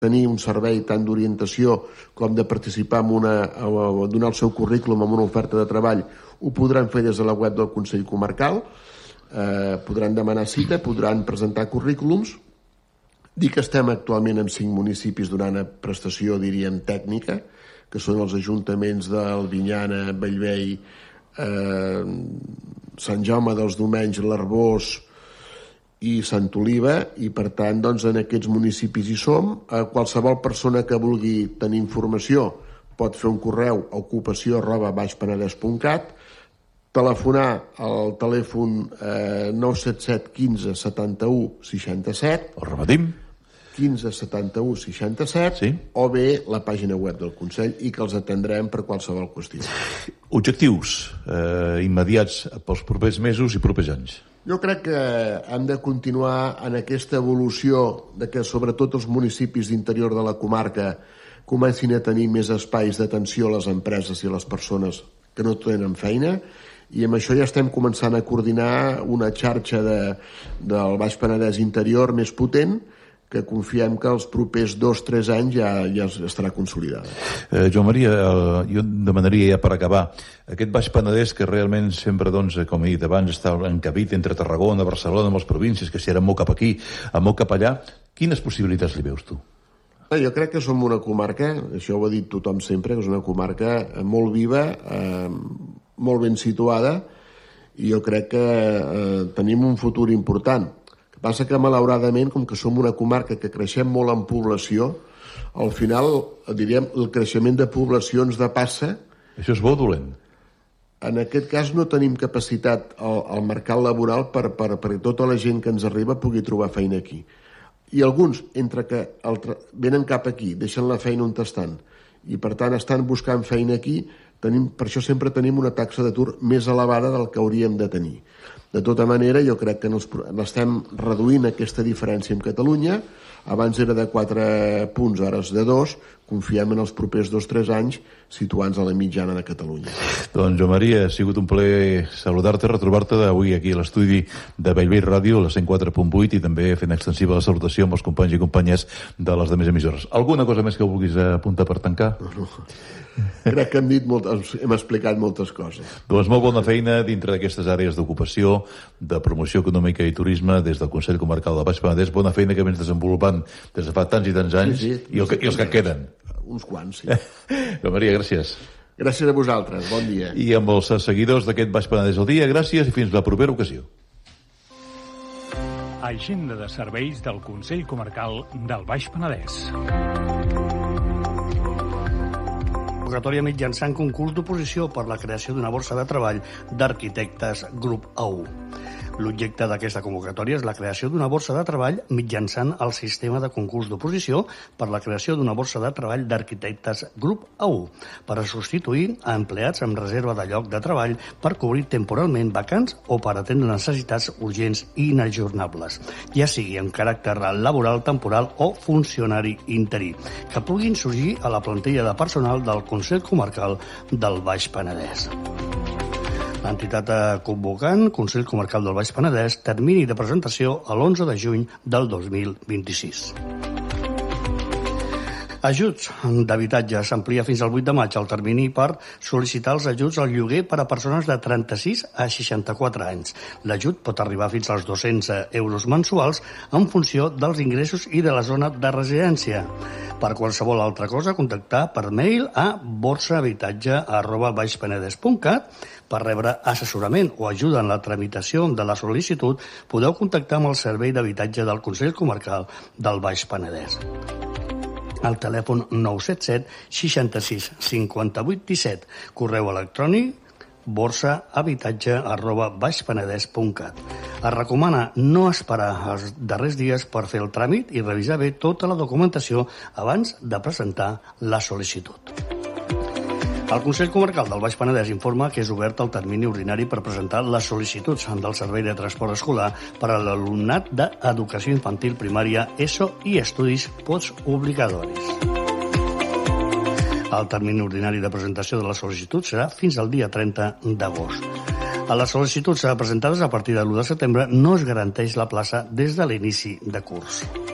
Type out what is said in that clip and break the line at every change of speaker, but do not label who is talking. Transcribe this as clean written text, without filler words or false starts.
tenir un servei tant d'orientació com de participar a donar el seu currículum en una oferta de treball, ho podran fer des de la web del Consell Comarcal, podran demanar cita, podran presentar currículums. Dir que estem actualment en 5 municipis donant prestació, diríem, tècnica, que són els ajuntaments d'Albinyana, Bellvei, Sant Jaume dels Domenys, l'Arboç i Sant Oliva, i per tant doncs, en aquests municipis hi som. Qualsevol persona que vulgui tenir informació pot fer un correu a ocupació@baixpenedès.cat, telefonar al telèfon 977 15 71 67.
El repetim.
15 71 67, sí. O bé la pàgina web del Consell, i que els atendrem per qualsevol qüestió.
Objectius immediats pels propers mesos i propers anys.
Jo crec que hem de continuar en aquesta evolució de que sobretot els municipis d'interior de la comarca comencin a tenir més espais d'atenció a les empreses i a les persones que no tenen feina, i amb això ja estem començant a coordinar una xarxa del Baix Penedès interior més potent, que confiem que els propers 2-3 anys ja estarà consolidada.
Joan Maria, jo demanaria ja per acabar, aquest Baix Penedès que realment sempre, doncs, com he dit abans, està encabit entre Tarragona, Barcelona, amb les províncies, que si ara molt cap aquí, molt cap allà, quines possibilitats li veus tu?
Jo crec que som una comarca, això ho ha dit tothom sempre, que és una comarca molt viva, molt ben situada, i jo crec que tenim un futur important. Passa que, malauradament, com que som una comarca que creixem molt en població, al final, diríem, el creixement de població ens depassa.
Això és bo o dolent?
En aquest cas no tenim capacitat al mercat laboral perquè tota la gent que ens arriba pugui trobar feina aquí. I alguns, entre que venen cap aquí, deixen la feina on estan, i per tant estan buscant feina aquí, per això sempre tenim una taxa d'atur més elevada del que hauríem de tenir. De tota manera, jo crec que estem reduint aquesta diferència amb Catalunya. Abans era de 4 punts, ara és de 2. Confiem en els propers 2-3 anys situant-nos a la mitjana de Catalunya.
Doncs, Joan Maria, ha sigut un plaer saludar-te, retrobar-te avui aquí a l'estudi de Bellvei Ràdio, la 104.8, i també fent extensiva la salutació amb els companys i companyes de les demés emissores. Alguna cosa més que vulguis apuntar per tancar?
No. Crec que hem explicat moltes coses.
Doncs molt bona feina dintre d'aquestes àrees d'ocupació, de promoció econòmica i turisme des del Consell Comarcal del Baix Penedès. Bona feina que vens desenvolupant des de fa tants i tants anys, sí, i els que queden.
Uns quants, sí.
Joan Maria, gràcies.
Gràcies a vosaltres, bon dia.
I amb els seguidors d'aquest Baix Penedès al dia, gràcies i fins la propera ocasió.
Agenda de serveis del Consell Comarcal del Baix Penedès.
Convocatòria mitjançant concurs d'oposició per la creació d'una borsa de treball d'arquitectes grup A1. L'objecte d'aquesta convocatòria és la creació d'una borsa de treball mitjançant el sistema de concurs d'oposició per la creació d'una borsa de treball d'arquitectes grup A1 per a substituir a empleats amb reserva de lloc de treball per cobrir temporalment vacants o per atendre necessitats urgents i inajornables, ja sigui amb caràcter laboral, temporal o funcionari interí, que puguin sorgir a la plantilla de personal del Consell Comarcal del Baix Penedès. L'entitat convocant, Consell Comarcal del Baix Penedès, termini de presentació a l'11 de juny del 2026. Ajuts d'habitatge. S'amplia fins al 8 de maig el termini per sol·licitar els ajuts al lloguer per a persones de 36 a 64 anys. L'ajut pot arribar fins als 200 euros mensuals en funció dels ingressos i de la zona de residència. Per qualsevol altra cosa, contactar per mail a borsahabitatge@baixpenedès.cat. Per rebre assessorament o ajuda en la tramitació de la sol·licitud, podeu contactar amb el Servei d'Habitatge del Consell Comarcal del Baix Penedès. Al telèfon 977 66 58 17, correu electrònic borsahabitatge@baixpenedès.cat. Es recomana no esperar els darrers dies per fer el tràmit i revisar bé tota la documentació abans de presentar la sol·licitud. El Consell Comarcal del Baix Penedès informa que és obert el termini ordinari per presentar les sol·licituds del Servei de Transport Escolar per a l'alumnat d'Educació Infantil Primària, ESO i estudis postobligatoris. El termini ordinari de presentació de la sol·licitud serà fins al dia 30 d'agost. A les sol·licituds presentades a partir de l'1 de setembre no es garanteix la plaça des de l'inici de curs.